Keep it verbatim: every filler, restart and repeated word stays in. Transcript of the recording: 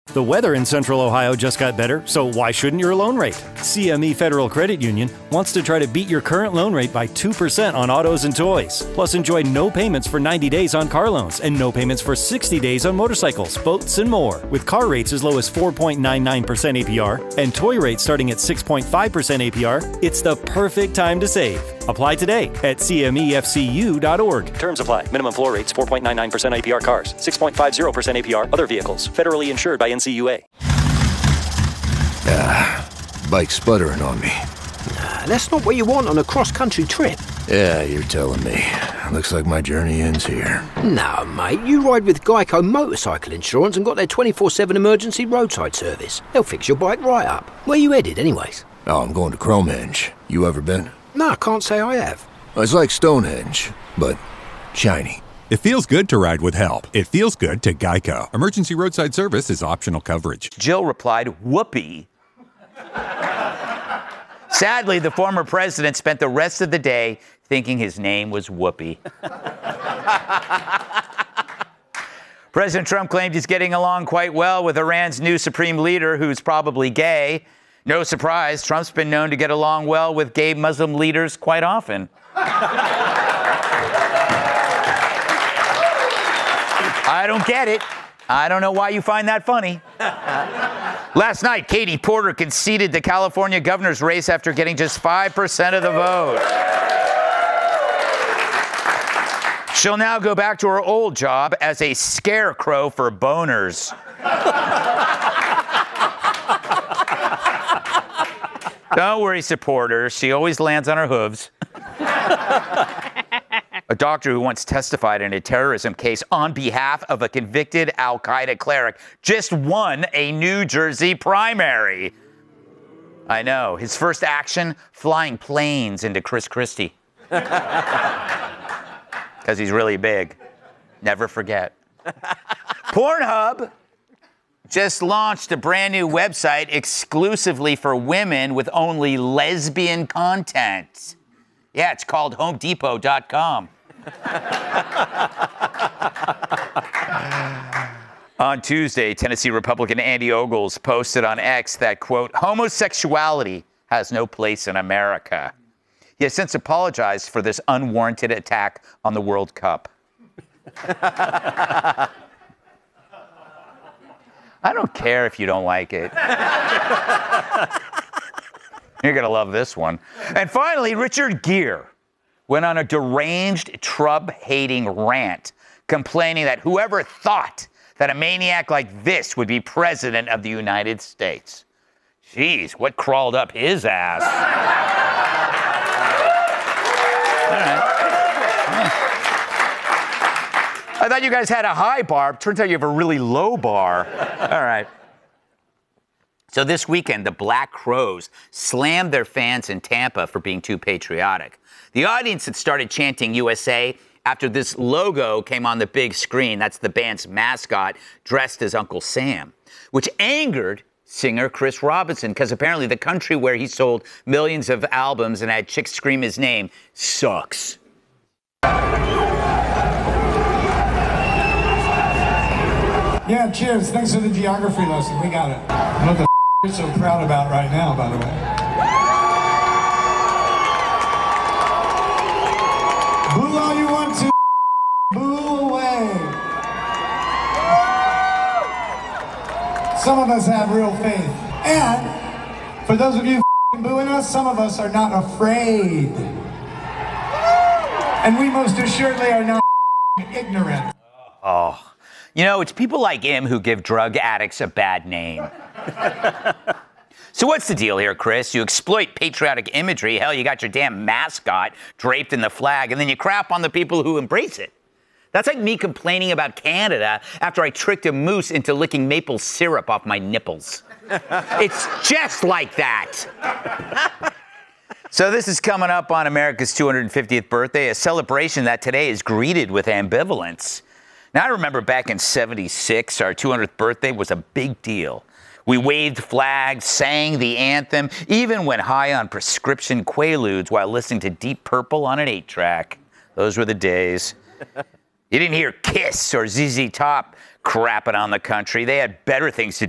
The weather in Central Ohio just got better, so why shouldn't your loan rate? C M E Federal Credit Union wants to try to beat your current loan rate by two percent on autos and toys. Plus, enjoy no payments for ninety days on car loans and no payments for sixty days on motorcycles, boats, and more. With car rates as low as four point nine nine percent A P R and toy rates starting at six point five percent A P R, it's the perfect time to save. Apply today at C M E F C U dot org. Terms apply. Minimum floor rates four point nine nine percent A P R cars, six point five zero percent A P R other vehicles. Federally insured by N C U A. Ah, bike's sputtering on me. Nah, that's not what you want on a cross-country trip. Yeah, you're telling me. Looks like my journey ends here. No, mate, you ride with Geico Motorcycle Insurance and got their twenty-four seven emergency roadside service. They'll fix your bike right up. Where you headed, anyways? Oh, I'm going to Cromenge. You ever been? No, I can't say I have. It's like Stonehenge, but shiny. It feels good to ride with help. It feels good to Geico. Emergency roadside service is optional coverage. Jill replied, whoopee. Sadly, the former president spent the rest of the day thinking his name was Whoopi. President Trump claimed he's getting along quite well with Iran's new supreme leader, who's probably gay. No surprise, Trump's been known to get along well with gay Muslim leaders quite often. I don't get it. I don't know why you find that funny. Last night, Katie Porter conceded the California governor's race after getting just five percent of the vote. She'll now go back to her old job as a scarecrow for boners. Don't worry, supporters. She always lands on her hooves. A doctor who once testified in a terrorism case on behalf of a convicted al-Qaeda cleric just won a New Jersey primary. I know. His first action, flying planes into Chris Christie. Because he's really big. Never forget. Pornhub just launched a brand new website exclusively for women with only lesbian content. Yeah, it's called home depot dot com. On Tuesday, Tennessee Republican Andy Ogles posted on X that, quote, homosexuality has no place in America. He has since apologized for this unwarranted attack on the World Cup. I don't care if you don't like it. You're going to love this one. And finally, Richard Gere went on a deranged Trump-hating rant, complaining that whoever thought that a maniac like this would be president of the United States. Jeez, what crawled up his ass? All right. I thought you guys had a high bar. Turns out you have a really low bar. All right. So this weekend, the Black Crowes slammed their fans in Tampa for being too patriotic. The audience had started chanting U S A after this logo came on the big screen. That's the band's mascot, dressed as Uncle Sam, which angered singer Chris Robinson, because apparently the country where he sold millions of albums and had chicks scream his name sucks. Yeah, cheers. Thanks for the geography lesson. We got it. What the f*** you're so proud about right now, by the way. Boo all you want to. Boo away. Some of us have real faith. And for those of you booing us, some of us are not afraid. And we most assuredly are not ignorant. Oh. You know, it's people like him who give drug addicts a bad name. So what's the deal here, Chris? You exploit patriotic imagery. Hell, you got your damn mascot draped in the flag, and then you crap on the people who embrace it. That's like me complaining about Canada after I tricked a moose into licking maple syrup off my nipples. It's just like that. So this is coming up on America's two hundred fiftieth birthday, a celebration that today is greeted with ambivalence. Now, I remember back in seventy-six, our two hundredth birthday was a big deal. We waved flags, sang the anthem, even went high on prescription Quaaludes while listening to Deep Purple on an eight track. Those were the days. You didn't hear Kiss or Z Z Top crapping on the country. They had better things to do.